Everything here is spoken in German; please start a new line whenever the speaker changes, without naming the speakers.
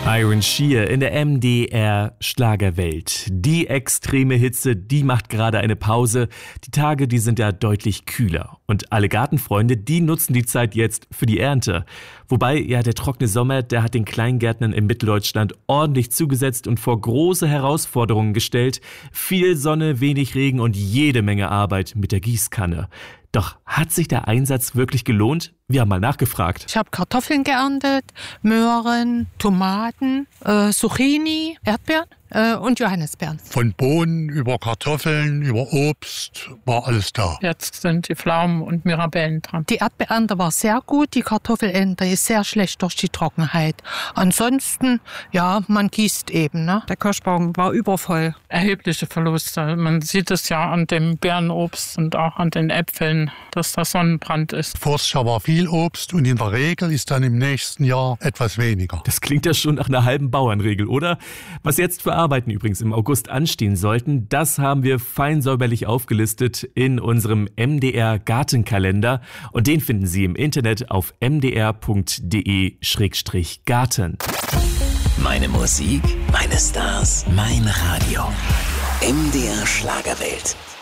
Iron Shear in der MDR Schlagerwelt. Die extreme Hitze, die macht gerade eine Pause. Die Tage, die sind ja deutlich kühler. Und alle Gartenfreunde, die nutzen die Zeit jetzt für die Ernte. Wobei, ja, der trockene Sommer, der hat den Kleingärtnern in Mitteldeutschland ordentlich zugesetzt und vor große Herausforderungen gestellt. Viel Sonne, wenig Regen und jede Menge Arbeit mit der Gießkanne. Doch hat sich der Einsatz wirklich gelohnt? Wir haben mal nachgefragt.
Ich habe Kartoffeln geerntet, Möhren, Tomaten, Zucchini, Erdbeeren und Johannisbeeren.
Von Bohnen über Kartoffeln, über Obst war alles da.
Jetzt sind die Pflaumen und Mirabellen dran.
Die Erdbeerernte war sehr gut, die Kartoffelernte ist sehr schlecht durch die Trockenheit. Ansonsten, ja, man gießt eben. Ne?
Der Kirschbaum war übervoll.
Erhebliche Verluste. Man sieht es ja an dem Beerenobst und auch an den Äpfeln, dass das Sonnenbrand ist.
Vors Jahr war viel Obst und in der Regel ist dann im nächsten Jahr etwas weniger.
Das klingt ja schon nach einer halben Bauernregel, oder? Was jetzt für Arbeiten übrigens im August anstehen sollten, das haben wir fein säuberlich aufgelistet in unserem MDR Gartenkalender. Und den finden Sie im Internet auf mdr.de/garten.
Meine Musik, meine Stars, mein Radio. MDR Schlagerwelt.